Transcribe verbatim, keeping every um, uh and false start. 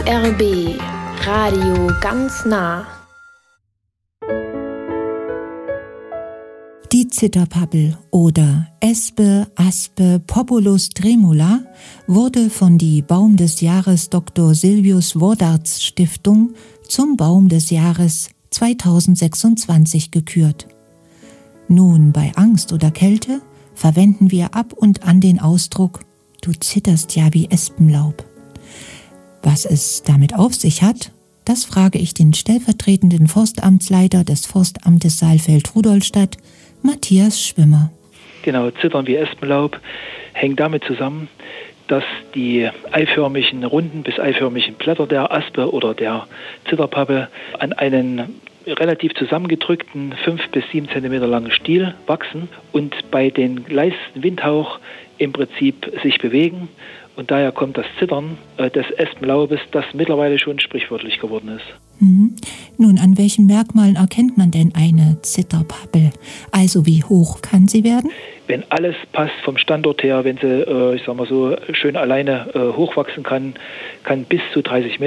S R B Radio ganz nah. Die Zitterpappel oder Espe aspe populus tremula wurde von die Baum des Jahres Doktor Silvius Wodarts Stiftung zum Baum des Jahres zweitausendsechsundzwanzig gekürt. Nun, bei Angst oder Kälte verwenden wir ab und an den Ausdruck „Du zitterst ja wie Espenlaub“. Was es damit auf sich hat, das frage ich den stellvertretenden Forstamtsleiter des Forstamtes Saalfeld-Rudolstadt, Matthias Schwimmer. Genau, Zittern wie Espenlaub hängt damit zusammen, dass die eiförmigen, runden bis eiförmigen Blätter der Aspe oder der Zitterpappel an einen relativ zusammengedrückten fünf bis sieben Zentimeter langen Stiel wachsen und bei den leisesten Windhauch im Prinzip sich bewegen. Und daher kommt das Zittern äh, des Espenlaubes, das mittlerweile schon sprichwörtlich geworden ist. Mhm. Nun, an welchen Merkmalen erkennt man denn eine Zitterpappel? Also wie hoch kann sie werden? Wenn alles passt vom Standort her, wenn sie, äh, ich sag mal so, schön alleine äh, hochwachsen kann, kann bis zu dreißig Meter